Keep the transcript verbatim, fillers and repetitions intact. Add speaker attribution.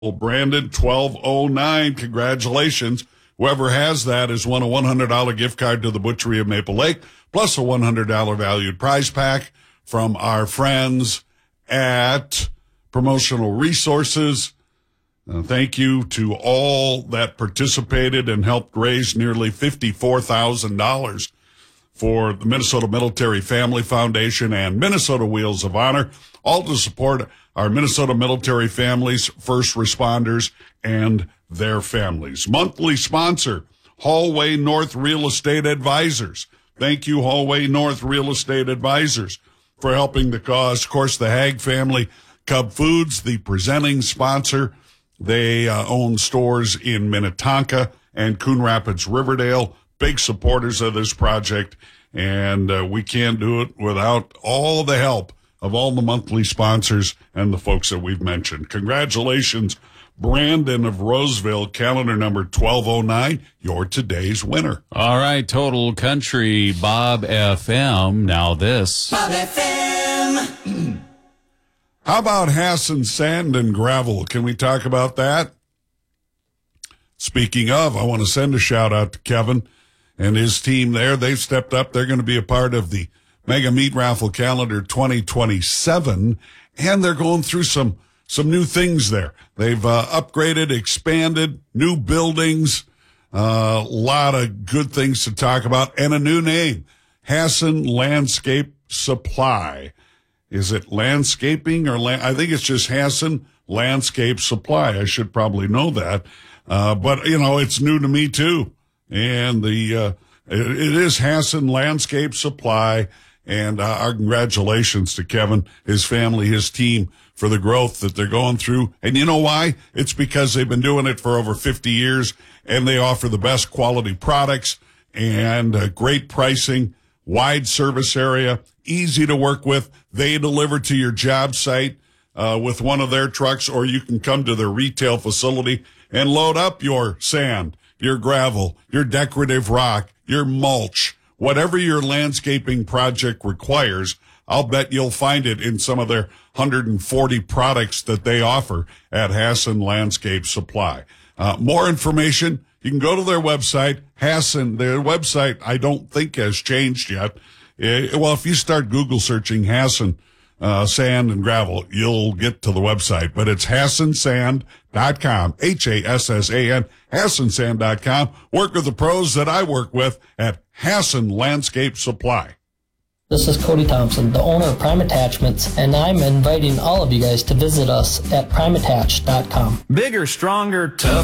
Speaker 1: Well, Brandon, twelve oh nine, congratulations. Whoever has that has won a one hundred dollars gift card to the Butchery of Maple Lake, plus a one hundred dollars valued prize pack from our friends at Promotional Resources. Uh, thank you to all that participated and helped raise nearly fifty-four thousand dollars for the Minnesota Military Family Foundation and Minnesota Wheels of Honor, all to support our Minnesota military families, first responders, and their families. Monthly sponsor, Hallway North Real Estate Advisors. Thank you, Hallway North Real Estate Advisors, for helping the cause. Of course, the Haag family, Cub Foods, the presenting sponsor. They uh, own stores in Minnetonka and Coon Rapids, Riverdale. Big supporters of this project, and uh, we can't do it without all the help of all the monthly sponsors and the folks that we've mentioned. Congratulations, Brandon of Roseville, calendar number twelve oh nine, you're today's winner.
Speaker 2: All right, Total Country, Bob F M. Now this.
Speaker 3: Bob F M.
Speaker 1: How about Hassan Sand and Gravel? Can we talk about that? Speaking of, I want to send a shout out to Kevin and his team there. They've stepped up. They're going to be a part of the Mega Meat Raffle Calendar twenty twenty-seven, and they're going through some some new things there. They've uh, upgraded, expanded, new buildings, a uh, lot of good things to talk about, and a new name, Hassan Landscape Supply. Is it landscaping or la- I think it's just Hassan Landscape Supply. I should probably know that, uh, but you know it's new to me too. And the uh, it, it is Hassan Landscape Supply. And uh, our congratulations to Kevin, his family, his team for the growth that they're going through. And you know why? It's because they've been doing it for over fifty years, and they offer the best quality products and uh, great pricing, wide service area, easy to work with. They deliver to your job site uh, with one of their trucks, or you can come to their retail facility and load up your sand, your gravel, your decorative rock, your mulch. Whatever your landscaping project requires, I'll bet you'll find it in some of their one hundred forty products that they offer at Hassan Landscape Supply. Uh, more information, you can go to their website, Hassan. Their website, I don't think has changed yet. Uh, well, if you start Google searching Hassan uh, Sand and Gravel, you'll get to the website. But it's Hassan Sand dot com, H A S S A N, Hassan Sand dot com. Work with the pros that I work with at Hassan Landscape Supply.
Speaker 4: This is Cody Thompson, the owner of Prime Attachments, and I'm inviting all of you guys to visit us at prime attach dot com.
Speaker 3: Bigger, stronger, tough.